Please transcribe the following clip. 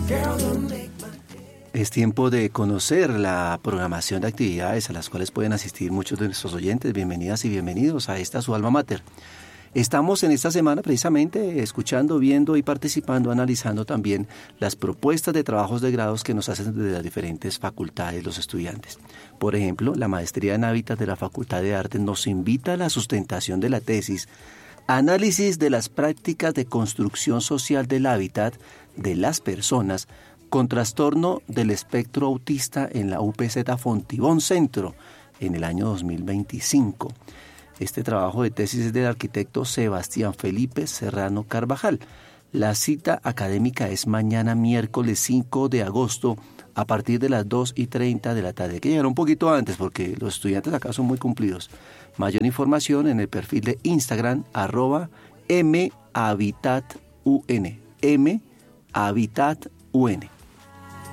Es tiempo de conocer la programación de actividades a las cuales pueden asistir muchos de nuestros oyentes. Bienvenidas y bienvenidos a esta su alma mater. Estamos en esta semana precisamente escuchando, viendo y participando, analizando también las propuestas de trabajos de grados que nos hacen desde las diferentes facultades los estudiantes. Por ejemplo, la maestría en hábitat de la Facultad de Artes nos invita a la sustentación de la tesis Análisis de las prácticas de construcción social del hábitat de las personas con trastorno del espectro autista en la UPZ Fontibón Centro en el año 2025. Este trabajo de tesis es del arquitecto Sebastián Felipe Serrano Carvajal. La cita académica es mañana miércoles 5 de agosto a partir de las 2:30 de la tarde. Hay que llegar un poquito antes porque los estudiantes acá son muy cumplidos. Mayor información en el perfil de Instagram @mhabitatunn. mhabitatunn.